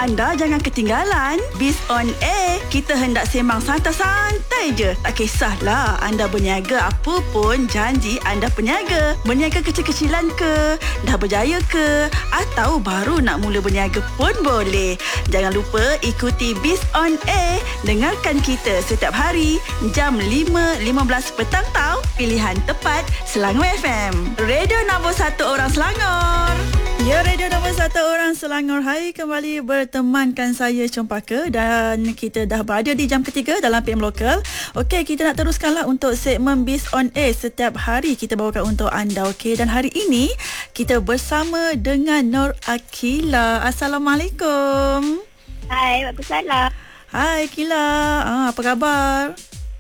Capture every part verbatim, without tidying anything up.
Anda jangan ketinggalan Biz on Air. Kita hendak sembang santai-santai je. Tak kisahlah anda berniaga apa pun, janji anda peniaga. Berniaga kecil-kecilan ke, dah berjaya ke, atau baru nak mula berniaga pun boleh. Jangan lupa ikuti Biz on Air. Dengarkan kita setiap hari jam lima lima belas petang tau. Pilihan tepat Selangor F M. Radio nombor satu orang Selangor. Ya, radio nombor satu orang Selangor. Hai, kembali bertemankan saya Cempaka dan kita dah berada di jam ketiga dalam P M Lokal. Okey, kita nak teruskanlah untuk segmen Biz on Air. Setiap hari kita bawakan untuk anda. Okey, dan hari ini kita bersama dengan Nur Akila. Assalamualaikum. Hai, Waalaikumsalam. Hai Akila, ah, apa khabar?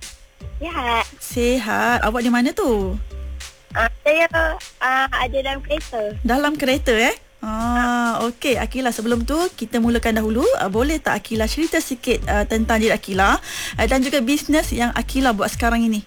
Sihat. Sihat. Awak di mana tu? Uh, saya uh, ada dalam kereta. Dalam kereta eh? Ah, okey Akila, sebelum tu kita mulakan dahulu. Uh, boleh tak Akila cerita sikit uh, tentang diri Akila uh, dan juga bisnes yang Akila buat sekarang ini?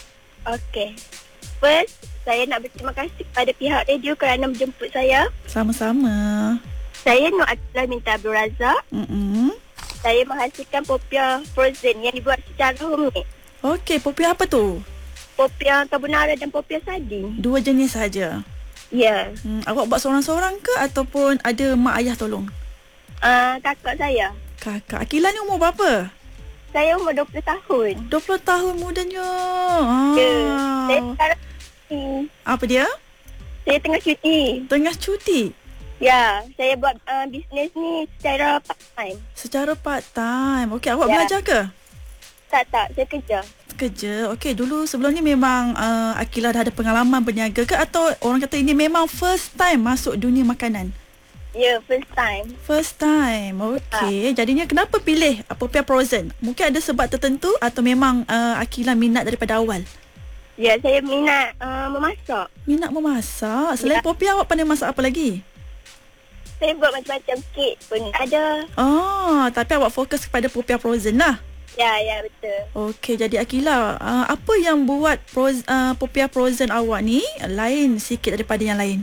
Okey. First, saya nak berterima kasih kepada pihak radio kerana menjemput saya. Sama-sama. Saya Nur Akila minta Abdul Razak. Mm-mm. Saya menghasilkan popiah frozen yang dibuat secara homemade. Okey, popiah apa tu? Popiah carbonara dan popiah sardin. Dua jenis saja. Ya. Yeah. Hmm, awak buat seorang-seorang ke ataupun ada mak ayah tolong? Uh, kakak saya. Kakak. Akila ni umur berapa? Saya umur dua puluh tahun. dua puluh tahun mudanya. Ah. Ya. Yeah. Saya sekarang apa dia? Saya tengah cuti. Tengah cuti? Ya, saya buat uh, bisnes ni secara part time. Secara part time. Okey, awak yeah. belajar ke? Tak, tak. Saya kerja. Kerja. Okey, dulu sebelum ni memang uh, Akila dah ada pengalaman berniaga ke atau orang kata ini memang first time masuk dunia makanan? Ya, yeah, first time. First time. Okey, ha. Jadinya kenapa pilih uh, popiah frozen? Mungkin ada sebab tertentu atau memang uh, Akila minat daripada awal? Ya, yeah, saya minat uh, memasak. Minat memasak? Selain yeah. popiah, awak pandai masak apa lagi? Saya buat macam-macam kek pun ada. Oh, tapi awak fokus kepada popiah frozen lah. Ya, ya, betul. Okey, jadi Akila, uh, apa yang buat proz, uh, popiah frozen awak ni lain sikit daripada yang lain?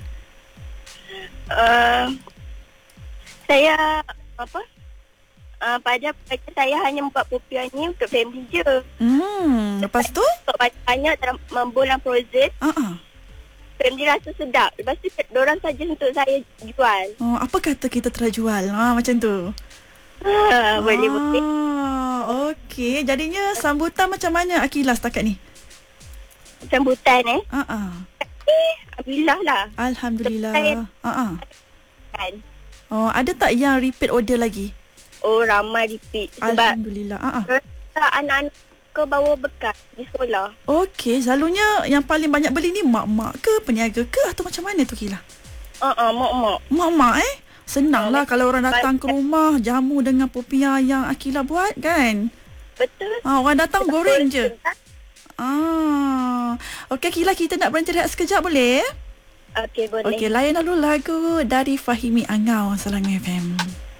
Uh, saya, apa? Uh, pada pada saya hanya membuat popiah ni untuk family je. Hmm, lepas tu? Untuk banyak-banyak dalam membulang frozen. Uh-uh. Family rasa sedap. Lepas tu, diorang saja untuk saya jual. Oh, apa kata kita terjual? Ha, macam tu? Ha, boleh-boleh. Ah, okey, jadinya sambutan macam mana Akila setakat ni? Sambutan eh? Uh-uh. Eh, Alhamdulillah lah. Alhamdulillah. Uh-uh. Kan? Oh, ada tak yang repeat order lagi? Oh, ramai repeat. Sebab Alhamdulillah. Uh-uh. anak-anak ke bawa bekal di sekolah. Okey, selalunya yang paling banyak beli ni mak-mak ke, peniaga ke atau macam mana tu Akila? Uh-uh, mak-mak. Mak-mak eh? Senanglah kalau orang datang ke rumah jamu dengan popiah yang Akila buat kan? Betul. Ah, orang datang Betul. goreng je. Ah. Okey Akila, kita nak berhenti rehat sekejap boleh? Okey, boleh. Okey, layan dulu lagu dari Fahimi Angau Selangor F M.